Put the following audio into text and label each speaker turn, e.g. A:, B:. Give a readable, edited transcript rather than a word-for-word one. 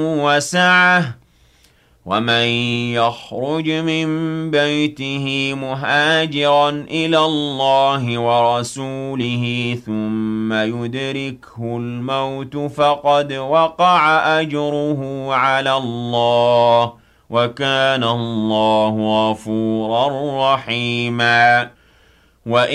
A: وسعه ومن يخرج من بيته مهاجرا إلى الله ورسوله ثم يدركه الموت فقد وقع أجره على الله وكان الله غفورا رحيما